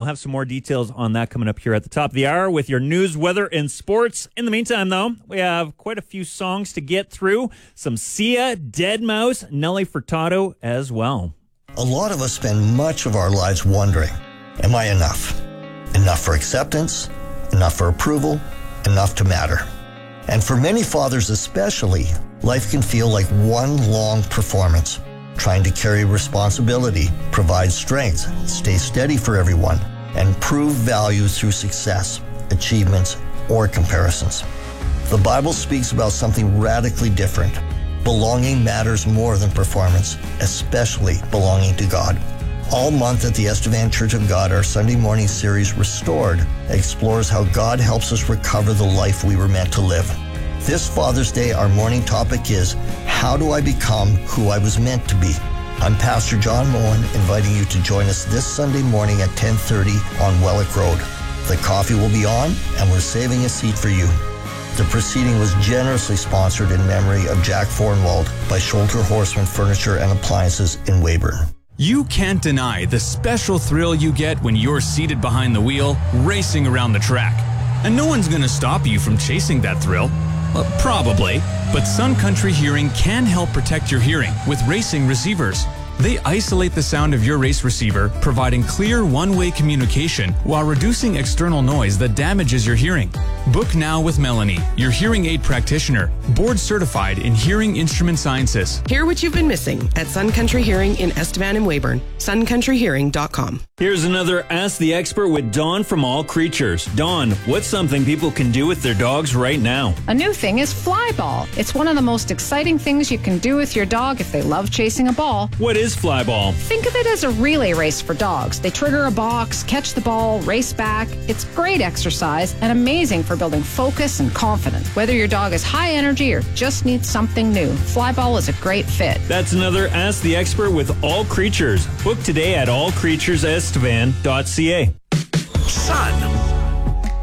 have some more details on that coming up here at the top of the hour with your news, weather, and sports. In the meantime, though, we have quite a few songs to get through. Some Sia, Deadmau5, Nelly Furtado as well. A lot of us spend much of our lives wondering, am I enough? Enough for acceptance? Enough for approval? Enough to matter? And for many fathers especially, life can feel like one long performance, trying to carry responsibility, provide strength, stay steady for everyone, and prove value through success, achievements, or comparisons. The Bible speaks about something radically different. Belonging matters more than performance, especially belonging to God. All month at the Estevan Church of God, our Sunday morning series, Restored, explores how God helps us recover the life we were meant to live. This Father's Day, our morning topic is, how do I become who I was meant to be? I'm Pastor John Moen, inviting you to join us this Sunday morning at 10:30 on Wellick Road. The coffee will be on, and we're saving a seat for you. The proceeding was generously sponsored in memory of Jack Fornwald by Scholter Horseman Furniture and Appliances in Weyburn. You can't deny the special thrill you get when you're seated behind the wheel, racing around the track. And no one's going to stop you from chasing that thrill. Probably. But Sun Country Hearing can help protect your hearing with racing receivers. They isolate the sound of your race receiver, providing clear one-way communication while reducing external noise that damages your hearing. Book now with Melanie, your hearing aid practitioner, board certified in hearing instrument sciences. Hear what you've been missing at Sun Country Hearing in Estevan and Weyburn. suncountryhearing.com. Here's another Ask the Expert with Dawn from All Creatures. Dawn, what's something people can do with their dogs right now? A new thing is fly ball. It's one of the most exciting things you can do with your dog if they love chasing a ball. What is fly ball? Think of it as a relay race for dogs. They trigger a box, catch the ball, race back. It's great exercise and amazing for building focus and confidence. Whether your dog is high energy or just needs something new, fly ball is a great fit. That's another Ask the Expert with All Creatures. Book today at allcreaturesestevan.ca. Sun